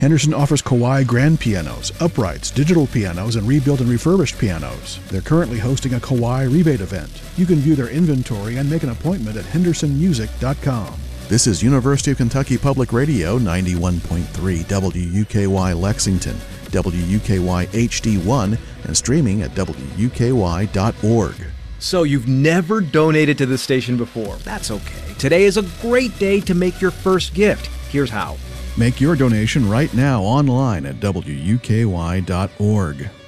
Henderson offers Kawai grand pianos, uprights, digital pianos, and rebuilt and refurbished pianos. They're currently hosting a Kawai rebate event. You can view their inventory and make an appointment at hendersonmusic.com. This is University of Kentucky Public Radio 91.3 WUKY Lexington, WUKY HD1, and streaming at WUKY.org. So you've never donated to this station before. That's okay. Today is a great day to make your first gift. Here's how. Make your donation right now online at WUKY.org.